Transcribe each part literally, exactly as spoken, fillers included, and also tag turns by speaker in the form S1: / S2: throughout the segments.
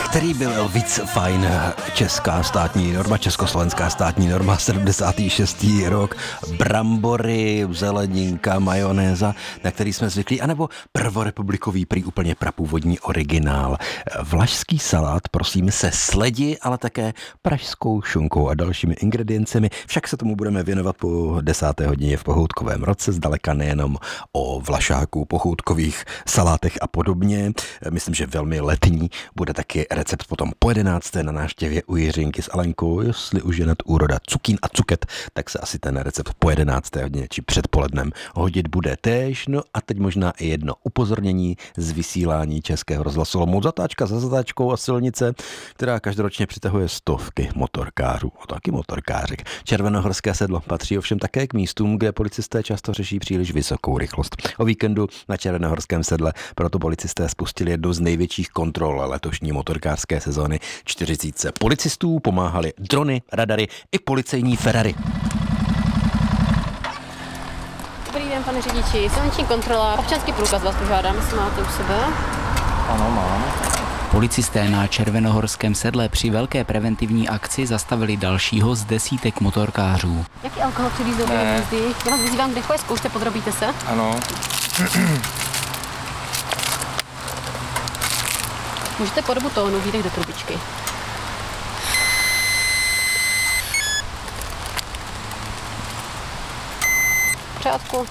S1: Který byl víc fajn? Česká státní norma, československá státní norma, sedmdesátý šestý rok, brambory, zeleninka, majonéza, na který jsme zvyklí, anebo prvorepublikový prý úplně prapůvodní originál. Vlašský salát, prosím, se sledi, ale také pražskou šunkou a dalšími ingrediencemi. Však se tomu budeme věnovat po desáté hodině v Pochoutkovém roce, zdaleka nejenom o vlašáku, pochoutkových salátech a podobně. Myslím, že velmi letní bude taky recept potom po jedenácté na návštěvě u Jiřinky s Alenkou. Jestli už je nad úroda cukín a cuket, tak se asi ten recept po jedenácté hodině či předpolednem hodit bude též. No a teď možná i jedno upozornění z vysílání Českého rozhlasu Olomouc. Zatáčka za zatáčkou a silnice, která každoročně přitahuje stovky motorkářů. O taky motorkářek. Červenohorské sedlo patří ovšem také k místům, kde policisté často řeší příliš vysokou rychlost. O víkendu na Červenohorském sedle proto policisté spustili jednu z největších kontrol letošní motorkářské sezóny. čtyřicet policistů pomáhali drony, radary i policejní Ferrari.
S2: Dobrý den, pane řidiči. Silniční kontrola. Občanský průkaz vás požádám, jestli máte u sebe.
S3: Ano, mám.
S4: Policisté na Červenohorském sedle při velké preventivní akci zastavili dalšího z desítek motorkářů.
S2: Jaký alkohol při výzdobě jízdy? Já vás vyzývám k dechové zkoušce, podrobíte se?
S3: Ano.
S2: Můžete po dobu tónu výdech do trubičky. V pořádku.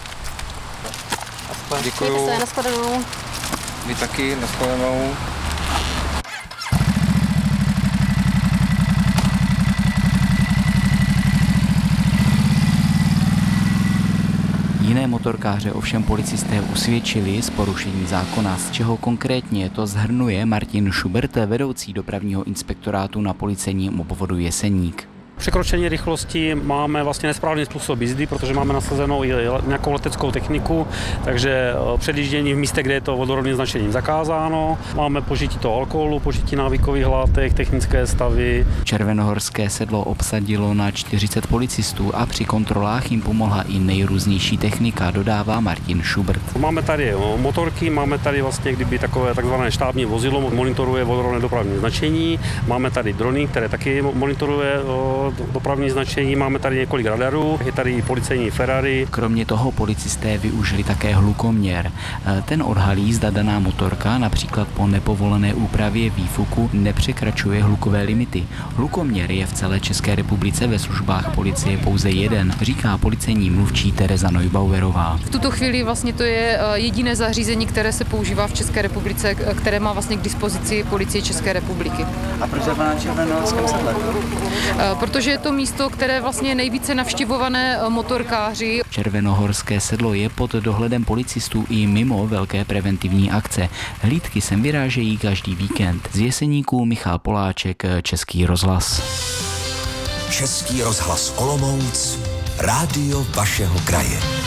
S3: Děkuju.
S2: Mějte se, nashledanou.
S3: Vy taky, nashledanou.
S4: Jiné motorkáře ovšem policisté usvědčili z porušení zákona, z čeho konkrétně to shrnuje Martin Schubert, vedoucí dopravního inspektorátu na policejním obvodu Jeseník.
S5: Překročení rychlosti máme vlastně nesprávný způsob jízdy, protože máme nasazenou i nějakou leteckou techniku, takže předjíždění v místě, kde je to vodorovným značením zakázáno. Máme požití toho alkoholu, požití návykových látek, technické stavy.
S4: Červenohorské sedlo obsadilo na čtyřicet policistů a při kontrolách jim pomohla i nejrůznější technika, dodává Martin Schubert.
S5: Máme tady motorky, máme tady vlastně kdyby takové takzvané štábní vozidlo, monitoruje vodorovné dopravní značení. Máme tady drony, které taky monitoruje dopravní značení, máme tady několik radarů, je tady policejní Ferrari.
S4: Kromě toho policisté využili také hlukoměr. Ten odhalí, zda daná motorka například po nepovolené úpravě výfuku nepřekračuje hlukové limity. Hlukoměr je v celé České republice ve službách policie pouze jeden, říká policejní mluvčí Tereza Neubauerová.
S6: V tuto chvíli vlastně to je jediné zařízení, které se používá v České republice, které má vlastně k dispozici policie České republiky.
S3: A proč zrovna na Červenohorském sedle?
S6: Protože je to místo, které vlastně je nejvíce navštěvované motorkáři.
S4: Červenohorské sedlo je pod dohledem policistů i mimo velké preventivní akce. Hlídky sem vyrážejí každý víkend. Z Jeseníků Michal Poláček, Český rozhlas.
S7: Český rozhlas Olomouc, rádio vašeho kraje.